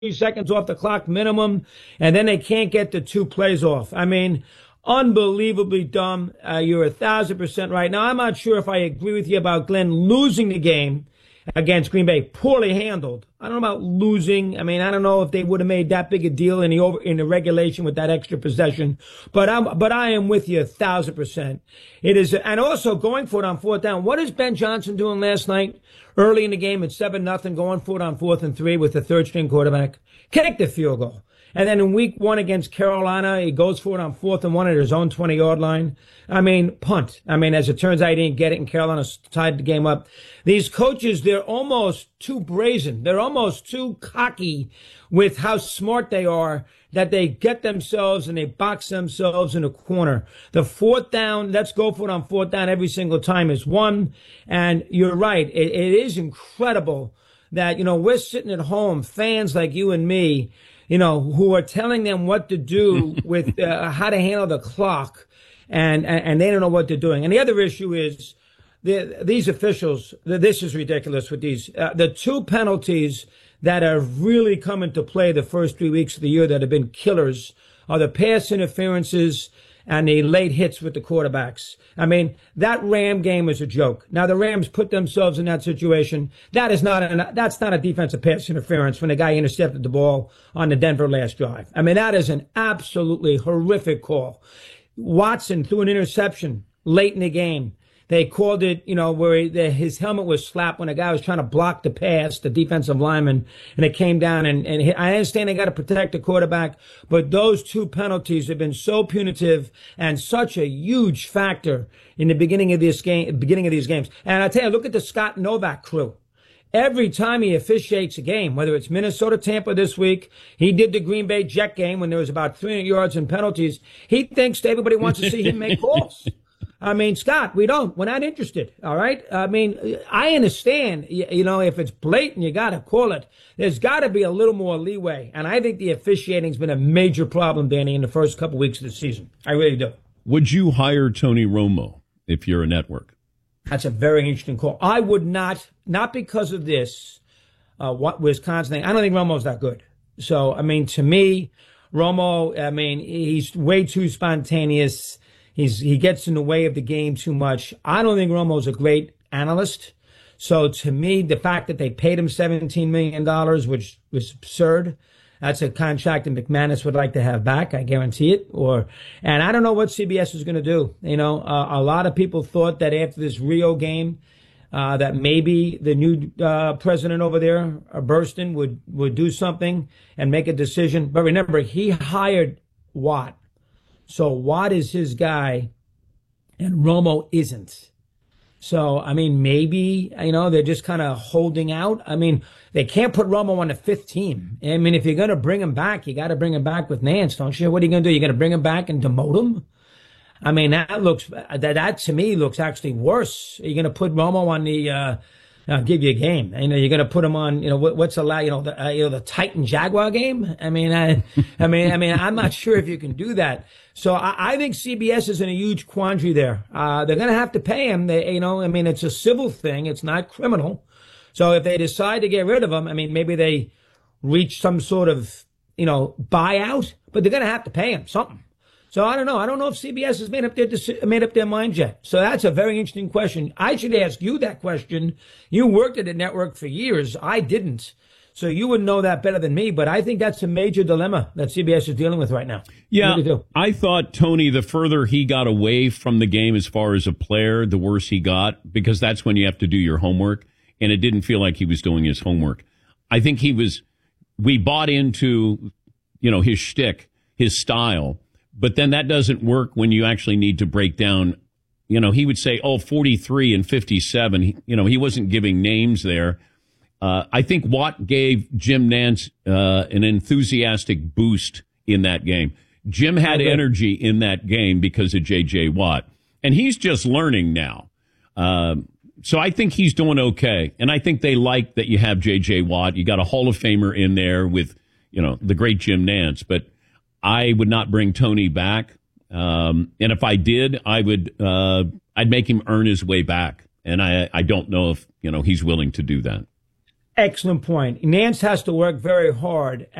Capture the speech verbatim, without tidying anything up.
seconds off the clock minimum, and then they can't get the two plays off. I mean, unbelievably dumb. Uh, you're a thousand percent right. Now, I'm not sure if I agree with you about Glenn losing the game against Green Bay. Poorly handled. I don't know about losing. I mean, I don't know if they would have made that big a deal in the over, in the regulation with that extra possession. But I'm, but I am with you a thousand percent. It is, and also going for it on fourth down. What is Ben Johnson doing last night? Early in the game at seven nothing, going for it on fourth and three with the third string quarterback. Kick the field goal. And then in week one against Carolina, he goes for it on fourth and one at his own twenty-yard line. I mean, punt. I mean, as it turns out, he didn't get it, and Carolina tied the game up. These coaches, they're almost too brazen. They're almost too cocky with how smart they are that they get themselves and they box themselves in a corner. The fourth down, let's go for it on fourth down every single time is one. And you're right. It, it is incredible that, you know, we're sitting at home, fans like you and me, you know, who are telling them what to do with uh, how to handle the clock, and, and and they don't know what they're doing. And the other issue is the, these officials. This is ridiculous with these uh, the two penalties that have really come into play the first three weeks of the year that have been killers are the pass interferences and the late hits with the quarterbacks. I mean, that Ram game was a joke. Now, the Rams put themselves in that situation. That is not a, that's not a defensive pass interference when the guy intercepted the ball on the Denver last drive. I mean, that is an absolutely horrific call. Watson threw an interception late in the game. They called it, you know, where he, the, his helmet was slapped when a guy was trying to block the pass, the defensive lineman, and it came down. And, and hit, I understand they got to protect the quarterback, but those two penalties have been so punitive and such a huge factor in the beginning of this game, beginning of these games. And I tell you, look at the Scott Novak crew. Every time he officiates a game, whether it's Minnesota, Tampa this week, he did the Green Bay Jet game when there was about three hundred yards in penalties. He thinks everybody wants to see him make calls. I mean, Scott, we don't. We're not interested. All right. I mean, I understand, you, you know, if it's blatant, you got to call it. There's got to be a little more leeway. And I think the officiating's been a major problem, Danny, in the first couple weeks of the season. I really do. Would you hire Tony Romo if you're a network? That's a very interesting call. I would not, not because of this, uh, what Wisconsin thing. I don't think Romo's that good. So, I mean, to me, Romo, I mean, he's way too spontaneous. He's, he gets in the way of the game too much. I don't think Romo's a great analyst. So to me, the fact that they paid him seventeen million dollars, which was absurd, that's a contract that McManus would like to have back. I guarantee it. Or, and I don't know what C B S is going to do. You know, uh, a lot of people thought that after this Rio game, uh, that maybe the new, uh, president over there, uh, Burston, would, would do something and make a decision. But remember, he hired Watt. So Watt is his guy, and Romo isn't. So, I mean, maybe, you know, they're just kind of holding out. I mean, they can't put Romo on the fifth team. I mean, if you're going to bring him back, you got to bring him back with Nance, don't you? What are you going to do? You're going to bring him back and demote him? I mean, that looks, that, that to me looks actually worse. You're going to put Romo on the, uh, I'll give you a game. You know, you're going to put him on, you know, what, what's a lot, you know, the, uh, you know, the Titan Jaguar game. I mean, I, I mean, I mean, I'm not sure if you can do that. So I, I think C B S is in a huge quandary there. Uh, they're going to have to pay him. They, you know, I mean, it's a civil thing. It's not criminal. So if they decide to get rid of him, I mean, maybe they reach some sort of, you know, buyout, but they're going to have to pay him something. So I don't know. I don't know if C B S has made up their made up their mind yet. So that's a very interesting question. I should ask you that question. You worked at the network for years. I didn't. So you would know that better than me. But I think that's a major dilemma that C B S is dealing with right now. Yeah, I thought, Tony, the further he got away from the game as far as a player, the worse he got, because that's when you have to do your homework. And it didn't feel like he was doing his homework. I think he was, we bought into, you know, his shtick, his style. But then that doesn't work when you actually need to break down. You know, he would say, oh, forty-three and fifty-seven. He, you know, he wasn't giving names there. Uh, I think Watt gave Jim Nance uh, an enthusiastic boost in that game. Jim had okay. energy in that game because of J J. Watt. And he's just learning now. Um, so I think he's doing okay. And I think they like that you have J J. Watt. You got a Hall of Famer in there with, you know, the great Jim Nance. But I would not bring Tony back. Um, and if I did, I would, uh, I'd make him earn his way back. And I, I don't know if, you know, he's willing to do that. excellent point. Nance has to work very hard